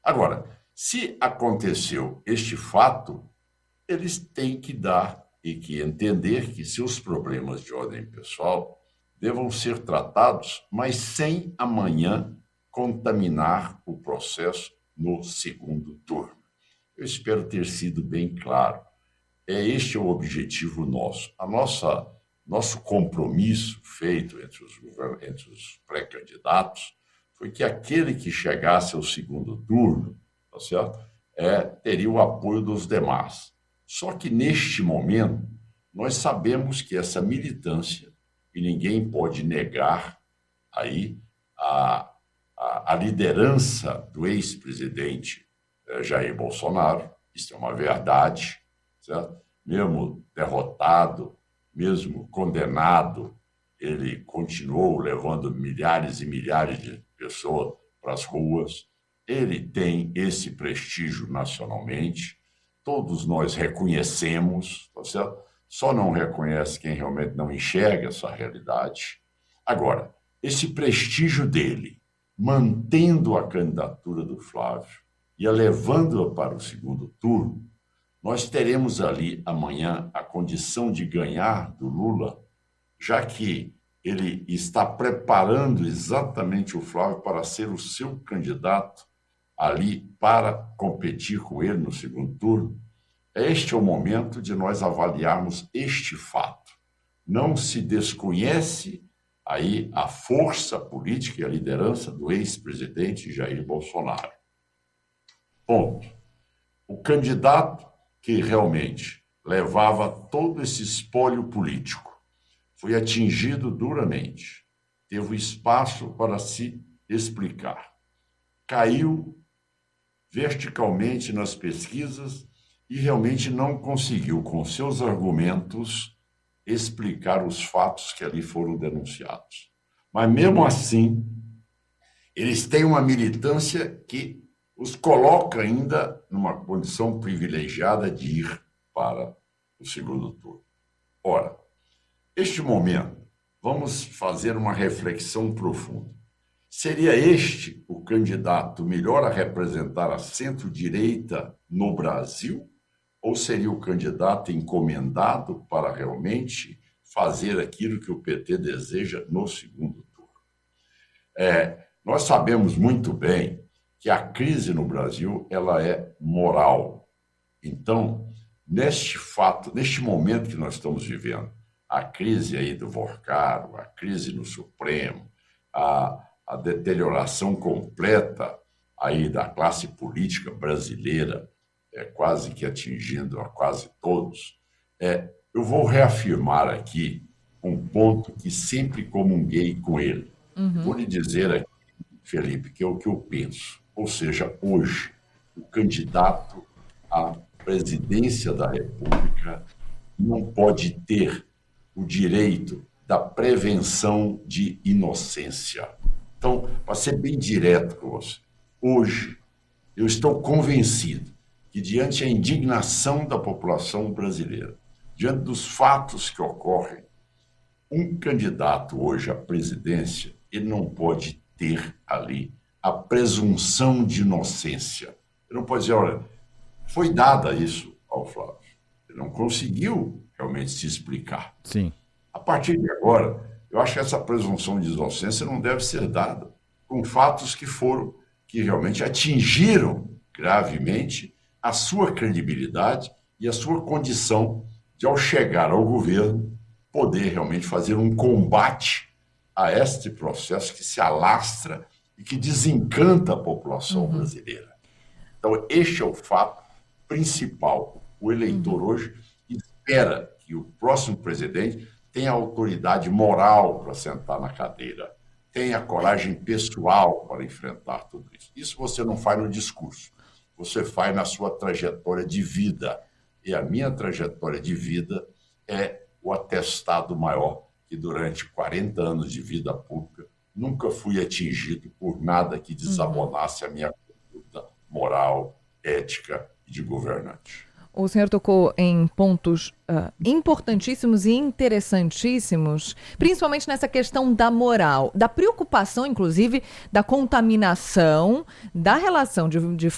Agora, se aconteceu este fato, eles têm que dar e que entender que seus problemas de ordem pessoal devam ser tratados, mas sem amanhã contaminar o processo no segundo turno. Eu espero ter sido bem claro. Este é o objetivo nosso. Nosso compromisso feito entre os pré-candidatos foi que aquele que chegasse ao segundo turno, tá certo? Teria o apoio dos demais. Só que neste momento, nós sabemos que essa militância, e ninguém pode negar aí a liderança do ex-presidente Jair Bolsonaro, isso é uma verdade, certo? Mesmo derrotado, mesmo condenado, ele continuou levando milhares e milhares de pessoas para as ruas. Ele tem esse prestígio nacionalmente, todos nós reconhecemos, tá certo? Só não reconhece quem realmente não enxerga essa realidade. Agora, esse prestígio dele, mantendo a candidatura do Flávio e a levando-a para o segundo turno, nós teremos ali amanhã a condição de ganhar do Lula, já que ele está preparando exatamente o Flávio para ser o seu candidato ali para competir com ele no segundo turno. Este é o momento de nós avaliarmos este fato. Não se desconhece aí a força política e a liderança do ex-presidente Jair Bolsonaro. Ponto. O candidato que realmente levava todo esse espólio político foi atingido duramente, teve espaço para se explicar, caiu verticalmente nas pesquisas e realmente não conseguiu, com seus argumentos, explicar os fatos que ali foram denunciados. Mas, mesmo assim, eles têm uma militância que os coloca ainda numa condição privilegiada de ir para o segundo turno. Ora, este momento, vamos fazer uma reflexão profunda. Seria este o candidato melhor a representar a centro-direita no Brasil? Ou seria o candidato encomendado para realmente fazer aquilo que o PT deseja no segundo turno? Nós sabemos muito bem que a crise no Brasil ela é moral. Então, neste momento que nós estamos vivendo, a crise aí do Vorcaro, a crise no Supremo, a deterioração completa aí da classe política brasileira, quase que atingindo a quase todos, eu vou reafirmar aqui um ponto que sempre comunguei com ele. Vou lhe dizer aqui, Felipe, que é o que eu penso. Ou seja, hoje, o candidato à presidência da República não pode ter o direito da prevenção de inocência. Então, para ser bem direto com você, hoje eu estou convencido que, diante da indignação da população brasileira, diante dos fatos que ocorrem, um candidato hoje à presidência, ele não pode ter ali a presunção de inocência. Ele não pode dizer, olha, foi dada isso ao Flávio. Ele não conseguiu realmente se explicar. Sim. A partir de agora, eu acho que essa presunção de inocência não deve ser dada com fatos que realmente atingiram gravemente a sua credibilidade e a sua condição de, ao chegar ao governo, poder realmente fazer um combate a este processo que se alastra e que desencanta a população brasileira. Então, este é o fato principal. O eleitor hoje espera que o próximo presidente tenha autoridade moral para sentar na cadeira, tenha coragem pessoal para enfrentar tudo isso. Isso você não faz no discurso, você faz na sua trajetória de vida. E a minha trajetória de vida é o atestado maior que durante 40 anos de vida pública nunca fui atingido por nada que desabonasse a minha conduta moral, ética e de governante. O senhor tocou em pontos importantíssimos e interessantíssimos, principalmente nessa questão da moral, da preocupação, inclusive, da contaminação, da relação de